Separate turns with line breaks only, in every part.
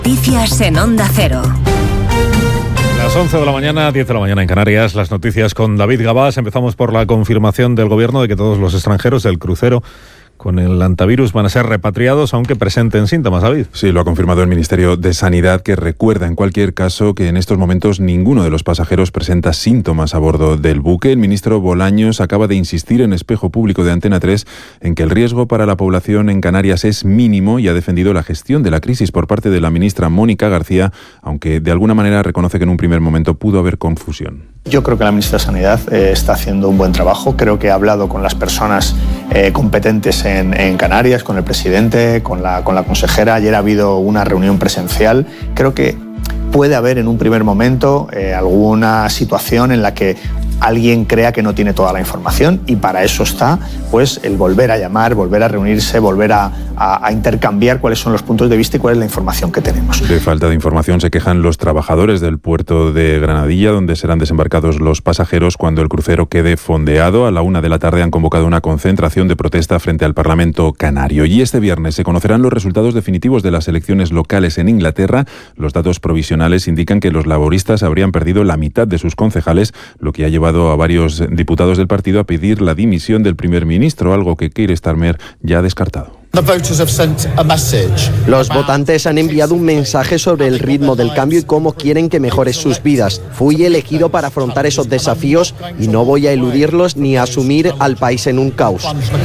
Noticias en Onda Cero.
Las 11 de la mañana, 10 de la mañana en Canarias, las noticias con David Gabás. Empezamos por la confirmación del Gobierno de que todos los extranjeros del crucero con el hantavirus van a ser repatriados, aunque presenten síntomas, David.
Sí, lo ha confirmado el Ministerio de Sanidad, que recuerda en cualquier caso que en estos momentos ninguno de los pasajeros presenta síntomas a bordo del buque. El ministro Bolaños acaba de insistir en Espejo Público de Antena 3 en que el riesgo para la población en Canarias es mínimo y ha defendido la gestión de la crisis por parte de la ministra Mónica García, aunque de alguna manera reconoce que en un primer momento pudo haber confusión.
Yo creo que la ministra de Sanidad está haciendo un buen trabajo. Creo que ha hablado con las personas competentes en Canarias, con el presidente, con la consejera. Ayer ha habido una reunión presencial. Creo que puede haber en un primer momento alguna situación en la que alguien crea que no tiene toda la información, y para eso está pues el volver a llamar, volver a reunirse, volver a intercambiar cuáles son los puntos de vista y cuál es la información que tenemos.
De falta de información se quejan los trabajadores del puerto de Granadilla, donde serán desembarcados los pasajeros cuando el crucero quede fondeado. A la 1 de la tarde han convocado una concentración de protesta frente al Parlamento canario. Y este viernes se conocerán los resultados definitivos de las elecciones locales en Inglaterra. Los datos provisionales indican que los laboristas habrían perdido la mitad de sus concejales, lo que ha llevado a varios diputados del partido a pedir la dimisión del primer ministro, algo que Keir Starmer ya ha descartado.
Los votantes han enviado un mensaje sobre el ritmo del cambio y cómo quieren que mejore sus vidas. Fui elegido para afrontar esos desafíos y no voy a eludirlos ni a asumir al país en un caos.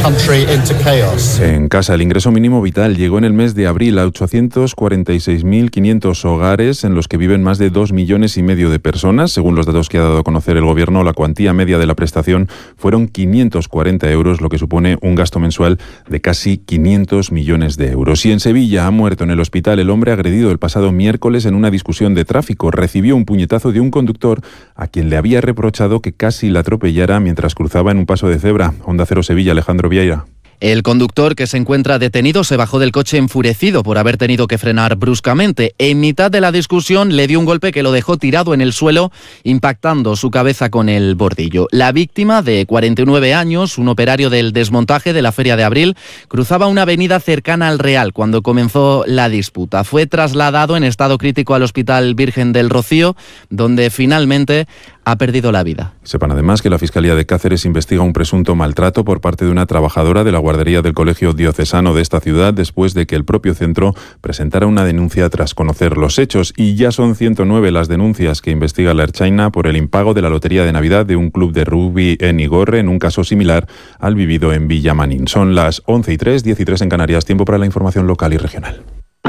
En casa, el ingreso mínimo vital llegó en el mes de abril a 846.500 hogares, en los que viven más de 2,5 millones de personas. Según los datos que ha dado a conocer el Gobierno, la cuantía media de la prestación fueron 540 euros, lo que supone un gasto mensual de casi 500 millones de euros. Y en Sevilla ha muerto en el hospital el hombre agredido el pasado miércoles en una discusión de tráfico. Recibió un puñetazo de un conductor a quien le había reprochado que casi la atropellara mientras cruzaba en un paso de cebra. Onda Cero Sevilla, Alejandro Vieira.
El conductor, que se encuentra detenido, se bajó del coche enfurecido por haber tenido que frenar bruscamente. En mitad de la discusión le dio un golpe que lo dejó tirado en el suelo, impactando su cabeza con el bordillo. La víctima, de 49 años, un operario del desmontaje de la Feria de Abril, cruzaba una avenida cercana al Real cuando comenzó la disputa. Fue trasladado en estado crítico al Hospital Virgen del Rocío, donde finalmente ha perdido la vida.
Sepan además que la Fiscalía de Cáceres investiga un presunto maltrato por parte de una trabajadora de la guardería del Colegio Diocesano de esta ciudad, después de que el propio centro presentara una denuncia tras conocer los hechos. Y ya son 109 las denuncias que investiga la Ertzaintza por el impago de la lotería de Navidad de un club de rugby en Igorre, en un caso similar al vivido en Villamanín. Son las 11:03, 10:03 en Canarias. Tiempo para la información local y regional.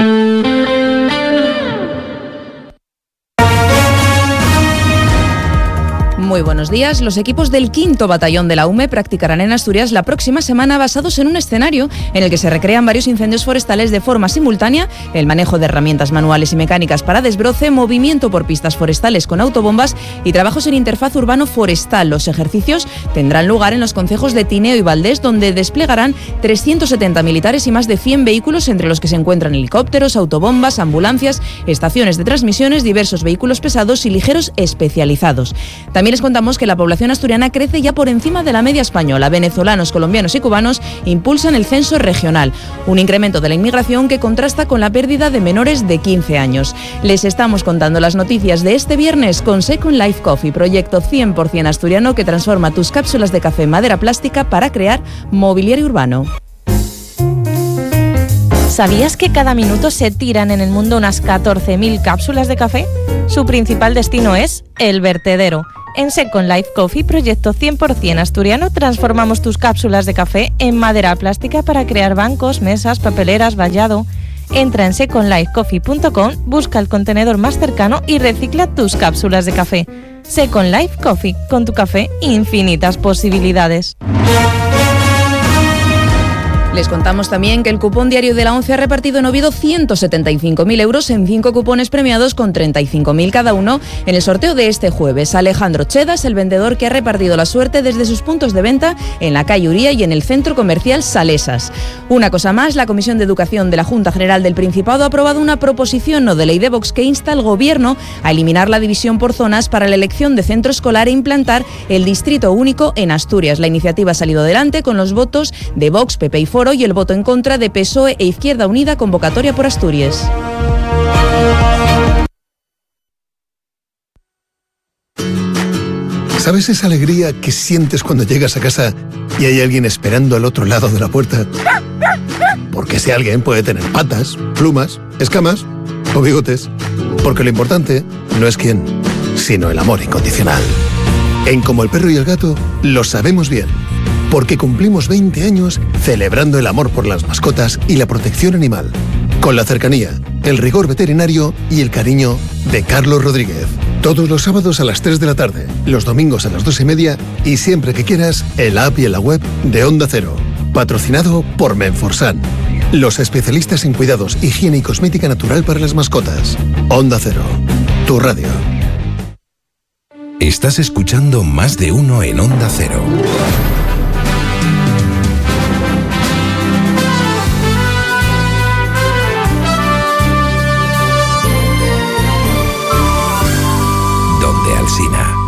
Muy buenos días. Los equipos del 5º Batallón de la UME practicarán en Asturias la próxima semana, basados en un escenario en el que se recrean varios incendios forestales de forma simultánea, el manejo de herramientas manuales y mecánicas para desbroce, movimiento por pistas forestales con autobombas y trabajos en interfaz urbano-forestal. Los ejercicios tendrán lugar en los concejos de Tineo y Valdés, donde desplegarán 370 militares y más de 100 vehículos, entre los que se encuentran helicópteros, autobombas, ambulancias, estaciones de transmisiones, diversos vehículos pesados y ligeros especializados. También les contamos que la población asturiana crece ya por encima de la media española. Venezolanos, colombianos y cubanos impulsan el censo regional, un incremento de la inmigración que contrasta con la pérdida de menores de 15 años. Les estamos contando las noticias de este viernes con Second Life Coffee, proyecto 100% asturiano que transforma tus cápsulas de café en madera plástica para crear mobiliario urbano.
¿Sabías que cada minuto se tiran en el mundo unas 14.000 cápsulas de café? Su principal destino es el vertedero. En Second Life Coffee, proyecto 100% asturiano, transformamos tus cápsulas de café en madera plástica para crear bancos, mesas, papeleras, vallado. Entra en secondlifecoffee.com, busca el contenedor más cercano y recicla tus cápsulas de café. Second Life Coffee, con tu café, infinitas posibilidades.
Les contamos también que el cupón diario de la ONCE ha repartido en Oviedo 175.000 euros en 5 cupones premiados con 35.000 cada uno en el sorteo de este jueves. Alejandro Cheda es el vendedor que ha repartido la suerte desde sus puntos de venta en la calle Uría y en el centro comercial Salesas. Una cosa más, la Comisión de Educación de la Junta General del Principado ha aprobado una proposición no de ley de Vox que insta al Gobierno a eliminar la división por zonas para la elección de centro escolar e implantar el distrito único en Asturias. La iniciativa ha salido adelante con los votos de Vox, PP y Foro y el voto en contra de PSOE e Izquierda Unida, convocatoria por Asturias.
¿Sabes esa alegría que sientes cuando llegas a casa y hay alguien esperando al otro lado de la puerta? Porque ese alguien puede tener patas, plumas, escamas o bigotes. Porque lo importante no es quién, sino el amor incondicional. En Como el perro y el gato lo sabemos bien. Porque cumplimos 20 años celebrando el amor por las mascotas y la protección animal. Con la cercanía, el rigor veterinario y el cariño de Carlos Rodríguez. Todos los sábados a las 3 de la tarde, los domingos a las 2:30 y siempre que quieras, en la app y en la web de Onda Cero. Patrocinado por Menforsan, los especialistas en cuidados, higiene y cosmética natural para las mascotas. Onda Cero, tu radio.
Estás escuchando Más de Uno en Onda Cero. Donde Alsina.